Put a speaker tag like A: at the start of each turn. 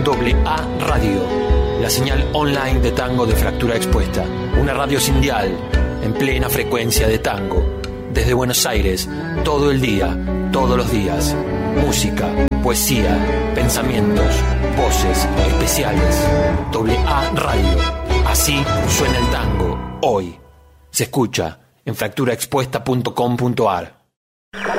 A: AA Radio, la señal online de tango de Fractura Expuesta. Una radio sin dial, en plena frecuencia de tango. Desde Buenos Aires, todo el día, todos los días. Música, poesía, pensamientos, voces especiales. AA Radio. Así suena el tango hoy. Se escucha en fracturaexpuesta.com.ar.